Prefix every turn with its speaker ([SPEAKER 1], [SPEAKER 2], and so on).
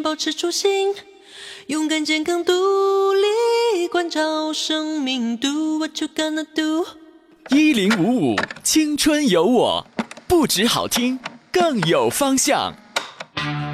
[SPEAKER 1] 保持初心，勇敢健康独立，关照生命。Do what you gonna do。
[SPEAKER 2] 1055青春有我，不止好听，更有方向。